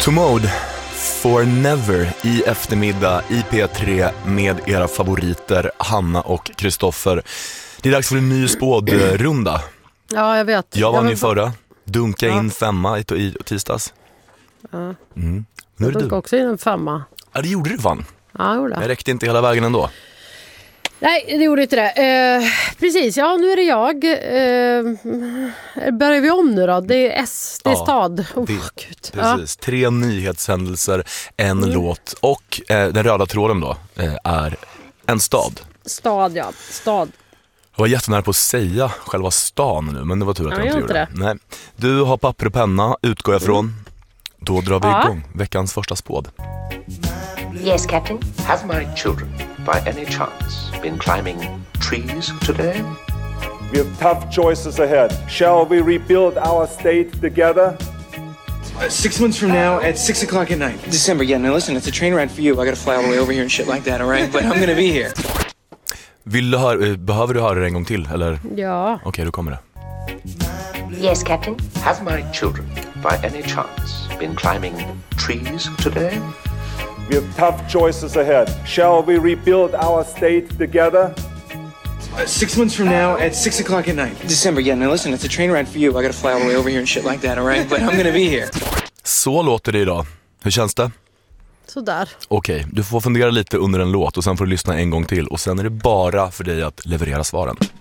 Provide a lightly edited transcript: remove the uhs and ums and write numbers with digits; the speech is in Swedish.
Commode for Never i eftermiddag i P3 med era favoriter Hanna och Kristoffer. Det är dags för en ny spådrunda. Ja, jag vet. Jag vann ju förra. Dunka in 5 i tisdags. Ja. Nu är det du. Också in en 5. Ja, det gjorde du fan. Ja, jag gjorde det. Jag räckte inte hela vägen ändå. Nej, det gjorde inte det. Precis, ja nu är det jag. Börjar vi om nu då? Det är S, det är stad. Gud. Precis, 3 nyhetshändelser, en låt och den röda tråden då är en stad. Stad, ja. Stad. Jag var jättenära på att säga själva stan nu, men det var tur att jag inte gjorde det. Nej. Du har papper och penna, utgår jag från. Då drar vi igång veckans första spåd. Yes, Captain. Have my children, by any chance, been climbing trees today? We have tough choices ahead. Shall we rebuild our state together? 6 months from now at 6 o'clock at night. December, yeah, now listen, it's a train ride for you. I gotta fly all the way over here and shit like that, all right? But I'm gonna be here. Behöver du höra det en gång till, eller? Ja. Okej, då kommer det. Yes, Captain. Have my children, by any chance, been climbing trees today? We have tough choices ahead. Shall we rebuild our state together? 6 months from now at 6 o'clock at night. December, yeah, now listen, it's a train ride for you. I gotta fly all the way over here and shit like that, all right? But I'm gonna be here. Så låter det idag. Hur känns det? Sådär. Okej, du får fundera lite under en låt och sen får du lyssna en gång till. Och sen är det bara för dig att leverera svaren.